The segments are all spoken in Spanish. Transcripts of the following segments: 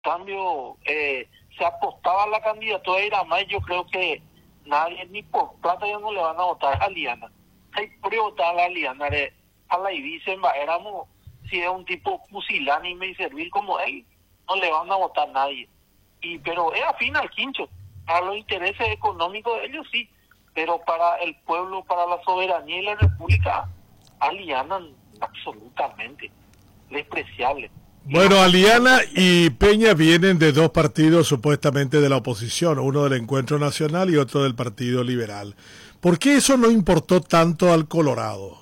cambio, se apostaba a la candidatura de Iramay. Yo creo que nadie, ni por plata, ya no le van a votar a Liana. Hay por votar a Liana, a la Ibiza, éramos, si es un tipo pusilánime y servil como él, no le van a votar nadie. Pero es afín al quincho, a los intereses económicos de ellos sí, pero para el pueblo, para la soberanía y la república, alianan absolutamente, despreciable. Bueno, Aliana y Peña vienen de dos partidos supuestamente de la oposición, uno del Encuentro Nacional y otro del Partido Liberal. ¿Por qué eso no importó tanto al Colorado?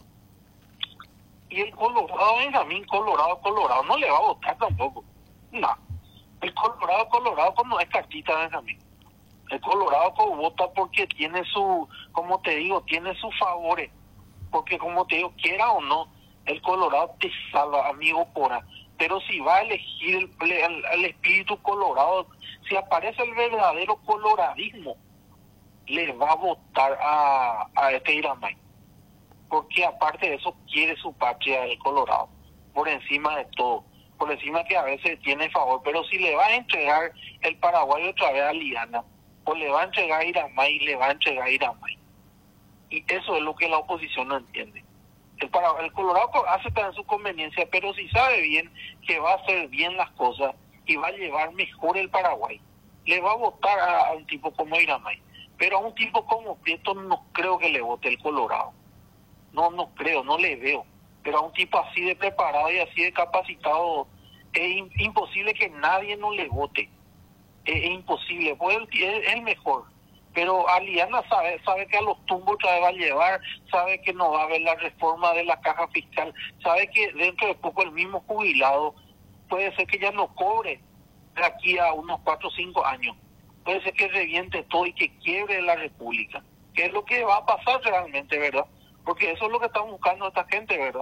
Y el Colorado, Benjamín, Colorado, no le va a votar tampoco. No. El Colorado como es cartita, Benjamín. El Colorado vota porque tiene como te digo, tiene sus favores. Porque como te digo, quiera o no, el Colorado te salva, amigo Cora. Pero si va a elegir el espíritu colorado, si aparece el verdadero coloradismo, le va a votar a este Iramay. Porque aparte de eso, quiere su patria el Colorado, por encima de todo. Por encima que a veces tiene favor. Pero si le va a entregar el Paraguay otra vez a Liana, o le va a entregar a Iramay, le va a entregar a Iramay. Y eso es lo que la oposición no entiende. El Colorado hace también su conveniencia, pero si sabe bien que va a hacer bien las cosas y va a llevar mejor el Paraguay, le va a votar a un tipo como Iramay. Pero a un tipo como Prieto no creo que le vote el Colorado. No creo, no le veo. Pero a un tipo así de preparado y así de capacitado, es imposible que nadie no le vote. Es imposible, pues es el mejor. Pero Aliana sabe que a los tumbos otra vez va a llevar, sabe que no va a haber la reforma de la caja fiscal, sabe que dentro de poco el mismo jubilado puede ser que ya no cobre de aquí a unos 4 o 5 años. Puede ser que reviente todo y que quiebre la república. Que es lo que va a pasar realmente, ¿verdad? Porque eso es lo que están buscando esta gente, ¿verdad?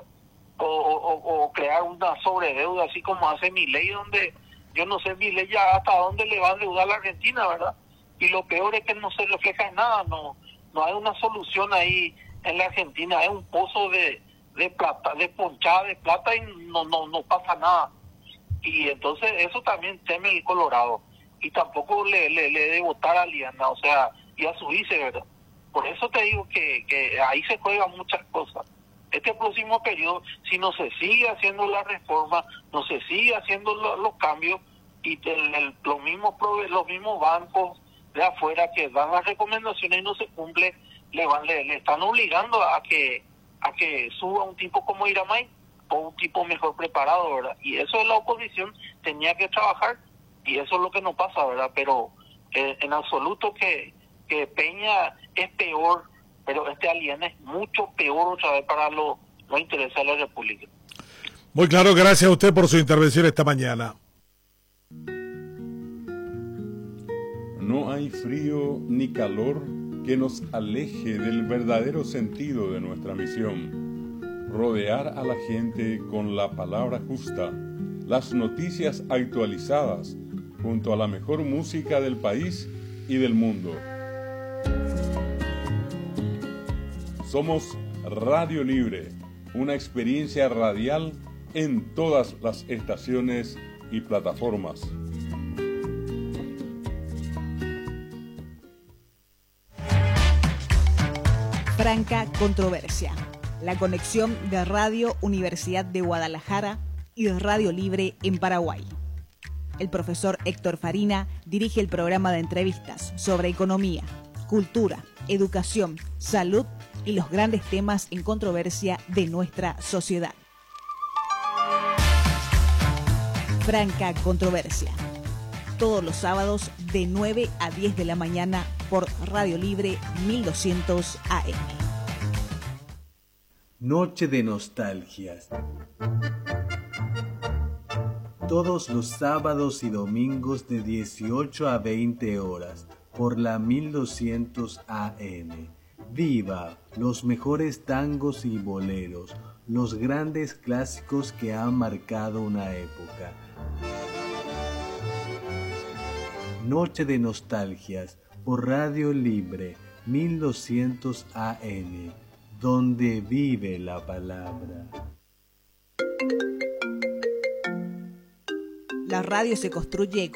O crear una sobredeuda, así como hace Milei, donde yo no sé Milei ya hasta dónde le va a endeudar a la Argentina, ¿verdad? Y lo peor es que no se refleja en nada, no hay una solución ahí en la Argentina, es un pozo de plata, de ponchada de plata y no pasa nada. Y entonces eso también teme el Colorado. Y tampoco le de votar a Liana, o sea, y a su vice, ¿verdad? Por eso te digo que ahí se juegan muchas cosas. Este próximo periodo, si no se sigue haciendo la reforma, no se sigue haciendo los cambios, y los mismos bancos de afuera que dan las recomendaciones y no se cumple, le están obligando a que suba un tipo como Iramay o un tipo mejor preparado, ¿verdad? Y eso la oposición tenía que trabajar, y eso es lo que no pasa, ¿verdad? Pero en absoluto que Peña es peor, pero este Aliana es mucho peor otra vez para los intereses de la República. Muy claro, gracias a usted por su intervención esta mañana. No hay frío ni calor que nos aleje del verdadero sentido de nuestra misión: rodear a la gente con la palabra justa, las noticias actualizadas, junto a la mejor música del país y del mundo. Somos Radio Libre, una experiencia radial en todas las estaciones y plataformas. Franca Controversia, la conexión de Radio Universidad de Guadalajara y de Radio Libre en Paraguay. El profesor Héctor Farina dirige el programa de entrevistas sobre economía, cultura, educación, salud y los grandes temas en controversia de nuestra sociedad. Franca Controversia, todos los sábados de 9 a 10 de la mañana por Radio Libre 1200 AM. Noche de nostalgias. Todos los sábados y domingos de 18 a 20 horas por la 1200 AM. Viva los mejores tangos y boleros, los grandes clásicos que han marcado una época. Noche de nostalgias por Radio Libre 1200 AM, donde vive la palabra. La radio se construye